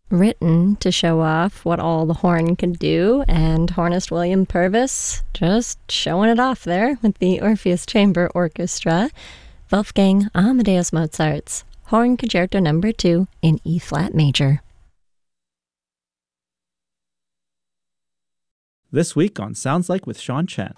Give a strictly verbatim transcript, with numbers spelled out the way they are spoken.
written to show off what all the horn could do, and hornist William Purvis just showing it off there with the Orpheus Chamber Orchestra. Wolfgang Amadeus Mozart's Horn Concerto Number two in E-flat major. This week on Sounds Like with Sean Chen.